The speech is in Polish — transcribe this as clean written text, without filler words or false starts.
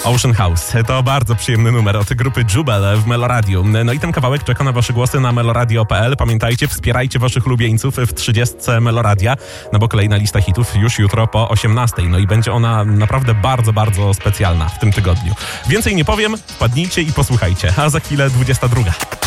Ocean House. To bardzo przyjemny numer od grupy Jubel w Meloradiu. No i ten kawałek czeka na wasze głosy na meloradio.pl. Pamiętajcie, wspierajcie waszych ulubieńców w 30 Meloradia, no bo kolejna lista hitów już jutro po 18. No i będzie ona naprawdę bardzo, bardzo specjalna w tym tygodniu. Więcej nie powiem, wpadnijcie i posłuchajcie. A za chwilę 22.